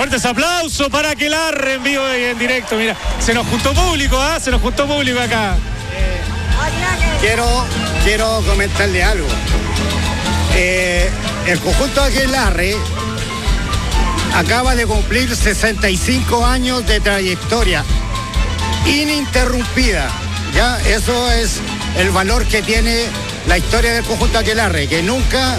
Fuertes aplausos para Aquelarre en vivo y en directo. Mira, se nos juntó público, se nos juntó público acá. Quiero comentarle algo. El conjunto Aquelarre acaba de cumplir 65 años de trayectoria ininterrumpida. Ya, eso es el valor que tiene la historia del conjunto Aquelarre, que nunca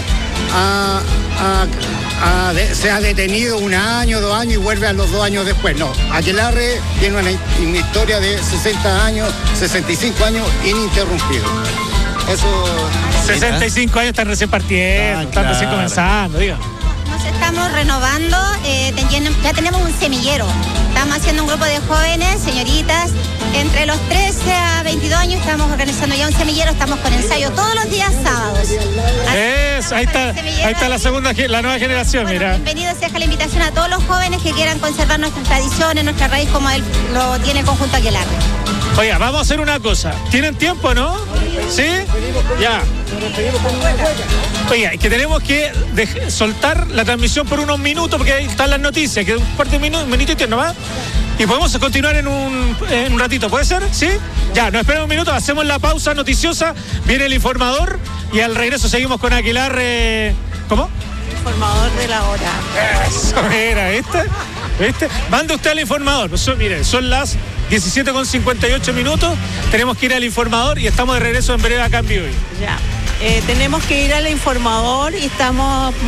se ha detenido 1 año, 2 años y vuelve a los 2 años después. No, Aquelarre tiene una historia de 60 años, 65 años ininterrumpido. Eso. 65 años están recién partiendo, están recién comenzando, diga. Nos estamos renovando, ya tenemos un semillero. Estamos haciendo un grupo de jóvenes, señoritas, entre los 13 a 22 años estamos organizando ya un semillero, estamos con ensayo todos los días sábados. Ahí está la nueva generación, mira. Bienvenidos, se deja la invitación a todos los jóvenes que quieran conservar nuestras tradiciones, nuestra raíz como él lo tiene el conjunto Aquelarre. Oiga, vamos a hacer una cosa. ¿Tienen tiempo, no? ¿Sí? Ya. Oiga, es que tenemos que soltar la transmisión por unos minutos porque ahí están las noticias, que un par de minutitos nomás. Y podemos continuar en un ratito, ¿puede ser? ¿Sí? Ya, nos esperamos un minuto, hacemos la pausa noticiosa, viene el informador y al regreso seguimos con Aquelarre. ¿Cómo? Informador de la hora. Eso era, ¿viste? Manda usted al informador. Mire, son las 17:58. Tenemos que ir al informador y estamos de regreso en breve acá en vivo. Ya. Tenemos que ir al informador y estamos